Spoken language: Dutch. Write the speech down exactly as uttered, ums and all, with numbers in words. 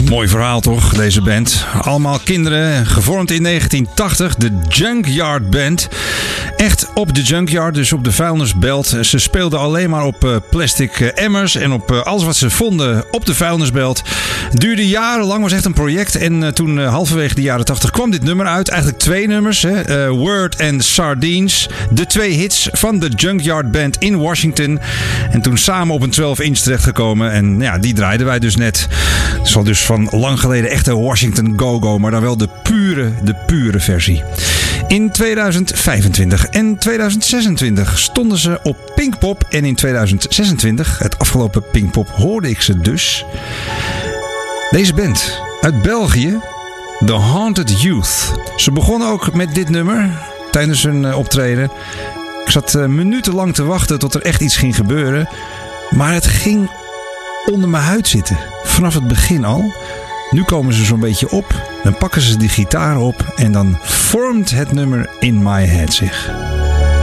Mooi verhaal toch, deze band. Allemaal kinderen, gevormd in negentien tachtig, de Junkyard Band. Echt op de junkyard, dus op de vuilnisbelt. Ze speelden alleen maar op uh, plastic uh, emmers en op uh, alles wat ze vonden op de vuilnisbelt. Duurde jarenlang, was echt een project. En uh, toen uh, halverwege de jaren tachtig kwam dit nummer uit. Eigenlijk twee nummers, hè? Uh, Word en Sardines. De twee hits van de Junkyard Band in Washington. En toen samen op een twaalf inch terechtgekomen. En ja, die draaiden wij dus net. Het is al dus van lang geleden echte Washington Go-Go, maar dan wel de pure, de pure versie. In tweeduizend vijfentwintig en tweeduizend zesentwintig stonden ze op Pinkpop. En in tweeduizend zesentwintig, het afgelopen Pinkpop, hoorde ik ze dus. Deze band uit België, The Haunted Youth. Ze begonnen ook met dit nummer tijdens hun optreden. Ik zat minutenlang te wachten tot er echt iets ging gebeuren. Maar het ging onder mijn huid zitten. Vanaf het begin al. Nu komen ze zo'n beetje op. Dan pakken ze die gitaar op. En dan vormt het nummer In My Head zich.